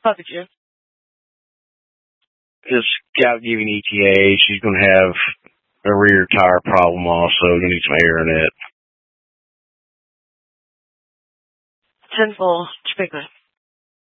Fuck it, Jim. It's got giving ETA. She's going to have a rear tire problem also. You need some air in it. 10 full, speaker.